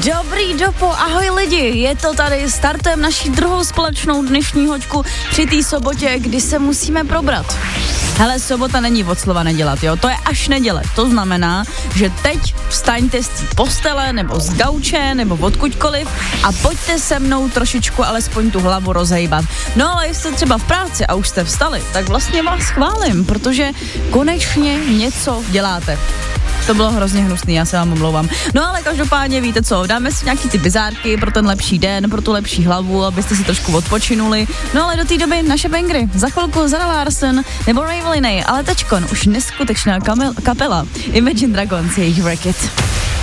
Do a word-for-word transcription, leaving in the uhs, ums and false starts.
Dobrý dopo, ahoj lidi, je to tady, startujeme naší druhou společnou dnešní hoďku při té sobotě, kdy se musíme probrat. Hele, sobota není od slova nedělat, jo, to je až neděle, to znamená, že teď vstaňte z té postele, nebo z gauče, nebo odkuďkoliv a pojďte se mnou trošičku alespoň tu hlavu rozhejbat. No ale jestli třeba v práci a už jste vstali, tak vlastně vás chválím, protože konečně něco děláte. To bylo hrozně hnusný, já se vám omlouvám. No ale každopádně víte co, dáme si nějaký ty bizárky pro ten lepší den, pro tu lepší hlavu, abyste si trošku odpočinuli. No ale do té doby naše bangry. Za chvilku Zara Larsson nebo Ray Linney, ale teďkon už neskutečná kamel, kapela Imagine Dragons, jejich Wreck It.